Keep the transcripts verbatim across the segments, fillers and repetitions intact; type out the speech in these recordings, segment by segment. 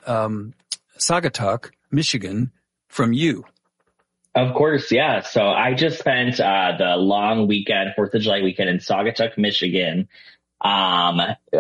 um, Saugatuck, Michigan, from you. Of course, yeah. So I just spent uh, the long weekend, Fourth of July weekend in Saugatuck, Michigan. Um,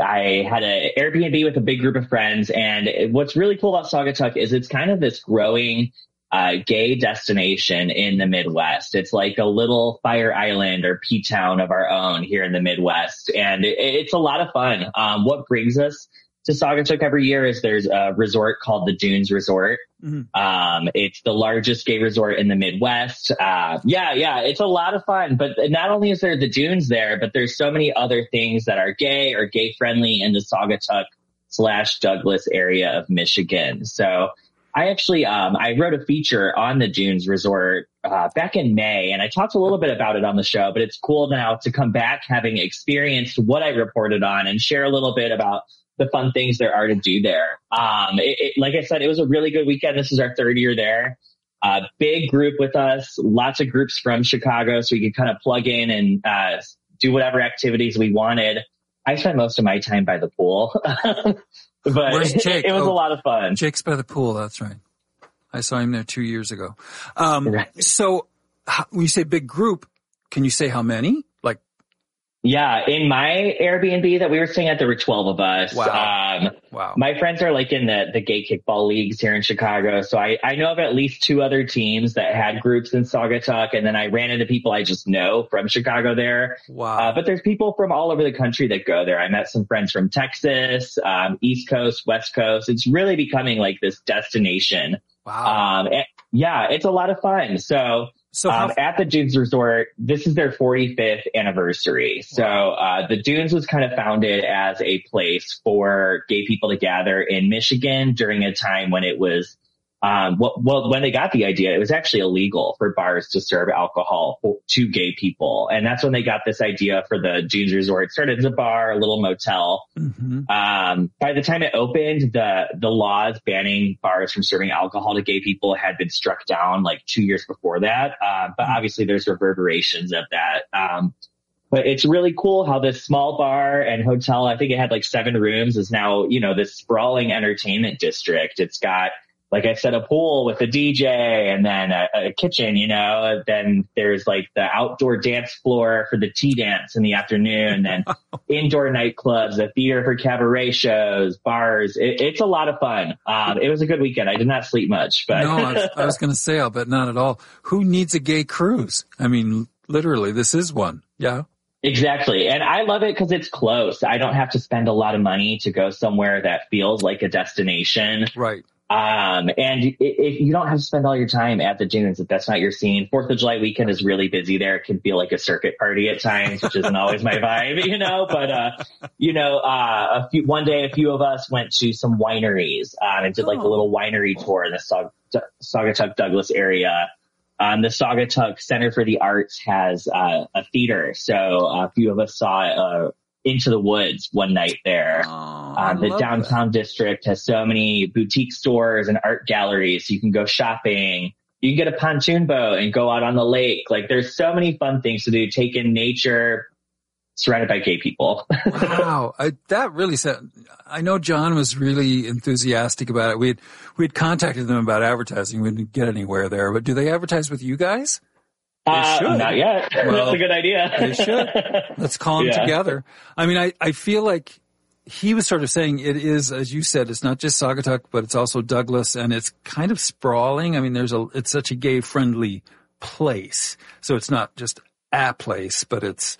I had an Airbnb with a big group of friends, and what's really cool about Saugatuck is it's kind of this growing uh, gay destination in the Midwest. It's like a little Fire Island or P-Town of our own here in the Midwest, and it, it's a lot of fun. Um, what brings us to Saugatuck every year is there's a resort called the Dunes Resort. Mm-hmm. Um, it's the largest gay resort in the Midwest. Uh, yeah, yeah, it's a lot of fun. But not only is there the dunes there, but there's so many other things that are gay or gay friendly in the Saugatuck slash Douglas area of Michigan. So I actually, um, I wrote a feature on the Dunes Resort, uh, back in May, and I talked a little bit about it on the show, but it's cool now to come back having experienced what I reported on and share a little bit about the fun things there are to do there. Um, it, it, like I said, it was a really good weekend. This is our third year there. Uh, big group with us, lots of groups from Chicago, so we could kind of plug in and uh, do whatever activities we wanted. I spent most of my time by the pool, but Where's Jake? it, it was oh, a lot of fun. Jake's by the pool. That's right. I saw him there two years ago. Um, right. So how, when you say big group, can you say how many? Like, Yeah, in my Airbnb that we were staying at, there were twelve of us. Wow. Um, wow. My friends are like in the, the gay kickball leagues here in Chicago. So I, I know of at least two other teams that had groups in Saugatuck. And then I ran into people I just know from Chicago there. Wow. Uh, but there's people from all over the country that go there. I met some friends from Texas, um, East Coast, West Coast. It's really becoming like this destination. Wow. Um, it, yeah, it's a lot of fun. So So um, at the Dunes Resort, this is their forty-fifth anniversary. So uh, the Dunes was kind of founded as a place for gay people to gather in Michigan during a time when it was, um, well, well, when they got the idea, it was actually illegal for bars to serve alcohol for, to gay people. And that's when they got this idea for the Dunes Resort. It started as a bar, a little motel. Mm-hmm. Um, by the time it opened, the, the laws banning bars from serving alcohol to gay people had been struck down like two years before that. Uh, but obviously there's reverberations of that. Um, but it's really cool how this small bar and hotel, I think it had like seven rooms, is now, you know, this sprawling entertainment district. It's got, like I said, a pool with a D J and then a, a kitchen, you know, then there's like the outdoor dance floor for the tea dance in the afternoon, then indoor nightclubs, a theater for cabaret shows, bars. It, it's a lot of fun. Um, it was a good weekend. I did not sleep much, but no, I was, I was going to say, I'll bet not at all. Who needs a gay cruise? I mean, literally, this is one. Yeah. Exactly. And I love it because it's close. I don't have to spend a lot of money to go somewhere that feels like a destination. Right. Um, and it, it, you don't have to spend all your time at the dunes if that's not your scene. Fourth of July weekend is really busy there. It can feel like a circuit party at times, which isn't always my vibe, you know, but, uh, you know, uh, a few, one day, a few of us went to some wineries, um, and did like a little winery tour in the Saug- Saugatuck Douglas area. Um, the Saugatuck Center for the Arts has, uh, a theater. So a few of us saw, uh, Into the Woods one night there. Oh, um, the downtown that. district has so many boutique stores and art galleries. You can go shopping. You can get a pontoon boat and go out on the lake. Like there's so many fun things to do. Take in nature, surrounded by gay people. Wow. I, that really said, I know John was really enthusiastic about it. We had, we had contacted them about advertising. We didn't get anywhere there, but do they advertise with you guys? Uh, not yet. Well, that's a good idea. They should. Let's call them yeah. together. I mean, I, I feel like he was sort of saying it is, as you said, it's not just Saugatuck, but it's also Douglas, and it's kind of sprawling. I mean, there's a, it's such a gay friendly place. So it's not just a place, but it's.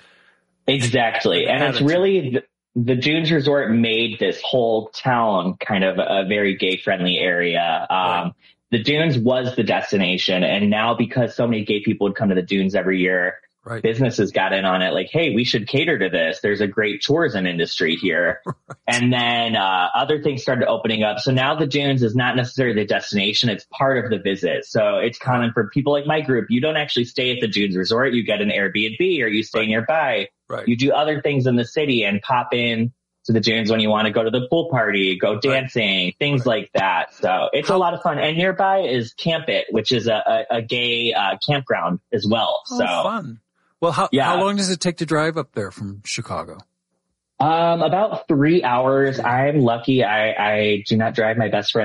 Exactly. And it's really, the, the Dunes Resort made this whole town kind of a very gay friendly area. Um, right. The Dunes was the destination, and now because so many gay people would come to the Dunes every year, right. businesses got in on it like, hey, we should cater to this. There's a great tourism industry here. Right. And then uh other things started opening up. So now the Dunes is not necessarily the destination. It's part of the visit. So it's common for people like my group. You don't actually stay at the Dunes Resort. You get an Airbnb or you stay right. nearby. Right. You do other things in the city and pop in to the Dunes when you want to go to the pool party, go dancing, right. things right. like that. So it's a lot of fun. And nearby is Camp It, which is a, a, a gay uh, campground as well. Oh, so fun. Well, how, yeah. how long does it take to drive up there from Chicago? Um, about three hours. I'm lucky. I, I do not drive. My best friend